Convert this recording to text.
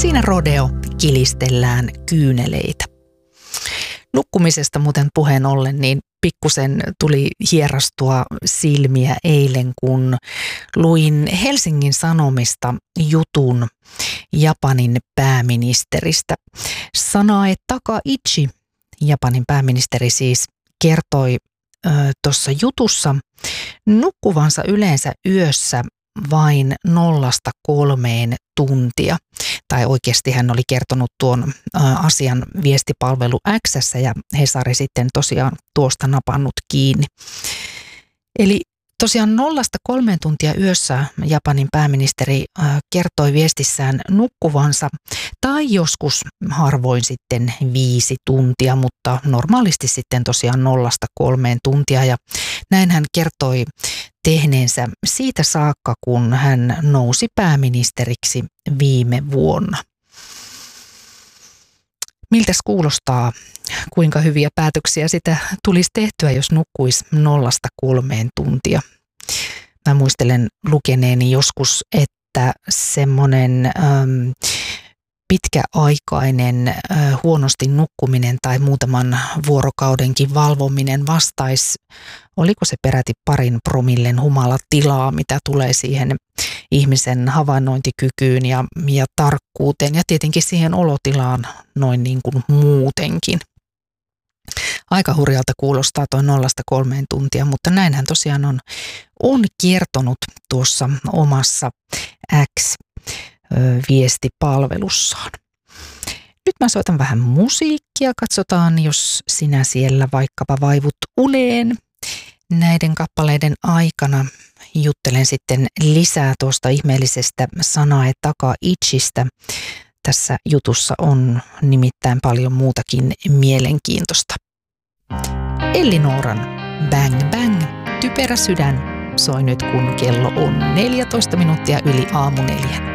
Siinä rodeo, kilistellään kyyneleitä. Nukkumisesta muuten puheen ollen, niin pikkusen tuli hierastua silmiä eilen, kun luin Helsingin Sanomista jutun Japanin pääministeristä. Sanae Takaichi, Japanin pääministeri siis, kertoi tuossa jutussa nukkuvansa yleensä yössä vain 0-3 tuntia. Tai oikeasti hän oli kertonut tuon asian viestipalvelu X:ssä ja Hesari sitten tosiaan tuosta napannut kiinni. Eli tosiaan 0-3 tuntia yössä Japanin pääministeri kertoi viestissään nukkuvansa tai joskus harvoin sitten 5 tuntia, mutta normaalisti sitten tosiaan 0-3 tuntia ja näin hän kertoi tehneensä siitä saakka, kun hän nousi pääministeriksi viime vuonna. Miltäs kuulostaa, kuinka hyviä päätöksiä sitä tulisi tehtyä, jos nukkuisi 0-3 tuntia? Mä muistelen lukeneeni joskus, että semmoinen pitkäaikainen huonosti nukkuminen tai muutaman vuorokaudenkin valvominen vastaisi, oliko se peräti 2 promillen humalatilaa, mitä tulee siihen ihmisen havainnointikykyyn ja tarkkuuteen ja tietenkin siihen olotilaan noin niin kuin muutenkin. Aika hurjalta kuulostaa tuo 0-3 tuntia, mutta näinhän tosiaan on kertonut tuossa omassa X-viestipalvelussaan. Nyt mä soitan vähän musiikkia, katsotaan jos sinä siellä vaikkapa vaivut uneen. Näiden kappaleiden aikana juttelen sitten lisää tuosta ihmeellisestä Sanae Takaichistä. Tässä jutussa on nimittäin paljon muutakin mielenkiintoista. Ellinooran Bang Bang, typerä sydän soi nyt kun kello on 14 minuuttia yli aamu 4.